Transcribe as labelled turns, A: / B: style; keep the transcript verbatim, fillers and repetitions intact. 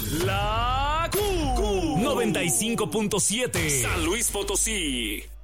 A: La Q. Q. noventa y cinco punto siete. San Luis Potosí.